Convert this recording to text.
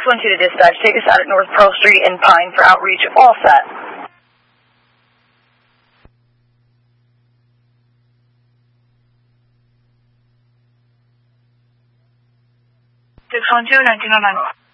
612 to dispatch. Take us out at North Pearl Street and Pine for outreach. All set. 612 1909.